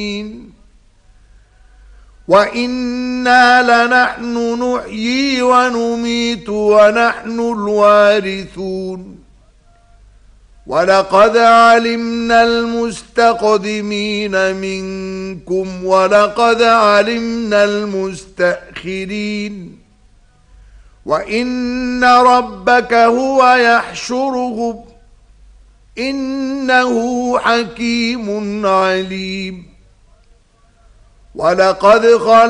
وَإِنَّا لَنَحْنُ نُحْيِي وَنُمِيتُ وَنَحْنُ الْوَارِثُونَ وَلَقَدْ عَلِمْنَا الْمُسْتَقْدِمِينَ مِنكُمْ وَلَقَدْ عَلِمْنَا الْمُسْتَأْخِرِينَ وَإِنَّ رَبَّكَ هُوَ يَحْشُرُهُمْ إِنَّهُ حَكِيمٌ عَلِيمٌ وَلَقَدْ